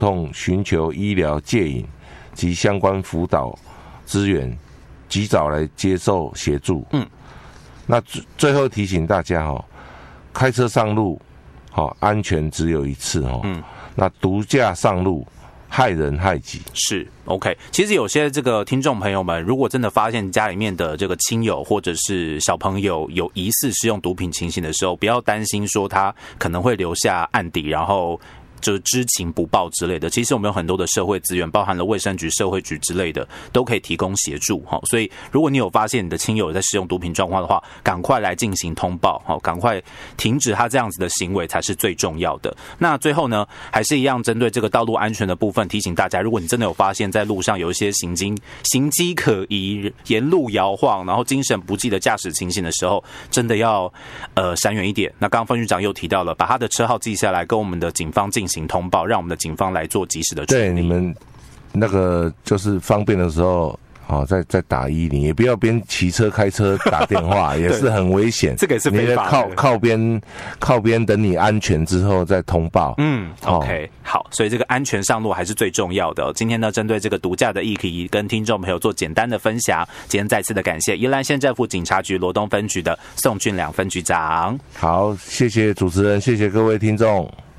痛寻求医疗戒瘾及相关辅导资源，及早来接受协助。那最后提醒大家开车上路安全只有一次那毒驾上路害人害己。 是 OK。 其实有些这个听众朋友们，如果真的发现家里面的这个亲友或者是小朋友有疑似使用毒品情形的时候，不要担心说他可能会留下案底，然后就是知情不报之类的。其实我们有很多的社会资源，包含了卫生局、社会局之类的，都可以提供协助。所以如果你有发现你的亲友在使用毒品状况的话，赶快来进行通报，赶快停止他这样子的行为才是最重要的。那最后呢，还是一样针对这个道路安全的部分，提醒大家，如果你真的有发现在路上有一些行迹可疑、沿路摇晃，然后精神不济的驾驶情形的时候，真的要闪远一点。那刚刚分局长又提到了，把他的车号记下来，跟我们的警方进行通报，让我们的警方来做及时的处理。 对，你们那个就是方便的时候再打110，也不要边骑车开车打电话，也是很危险。 这个也是非法的。 你靠边等你安全之后再通报。 OK， 好，所以这个安全上路还是最重要的。今天呢，针对这个毒驾的议题，跟听众朋友做简单的分享。今天再次的感谢宜兰县政府警察局罗东分局的宋俊良分局长。 好，谢谢主持人，谢谢各位听众。